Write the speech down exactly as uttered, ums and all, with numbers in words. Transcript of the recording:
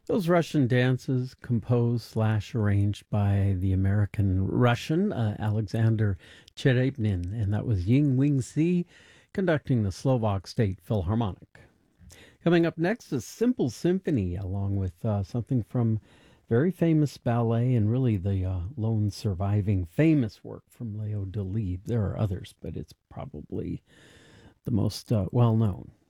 Those Russian dances, composed slash arranged by the American Russian uh, Alexander Cherepnin, and that was Ying Wing Si conducting the Slovak State Philharmonic. Coming up next is Simple Symphony, along with uh, something from very famous ballet and really the uh, lone surviving famous work from Leo Delibes. There are others, but it's probably the most uh, well known.